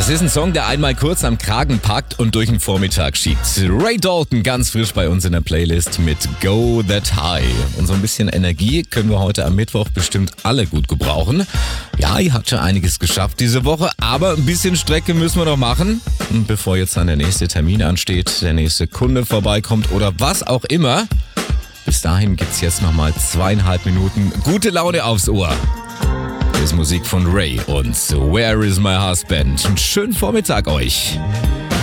Das ist ein Song, der einmal kurz am Kragen packt und durch den Vormittag schiebt. Ray Dalton ganz frisch bei uns in der Playlist mit Go That High. Und so ein bisschen Energie können wir heute am Mittwoch bestimmt alle gut gebrauchen. Ja, ihr habt schon einiges geschafft diese Woche, aber ein bisschen Strecke müssen wir noch machen. Und bevor jetzt dann der nächste Termin ansteht, der nächste Kunde vorbeikommt oder was auch immer. Bis dahin gibt's jetzt nochmal 2,5 Minuten gute Laune aufs Ohr. Hier ist Musik von Ray und Where Is My Husband. Einen schönen Vormittag euch.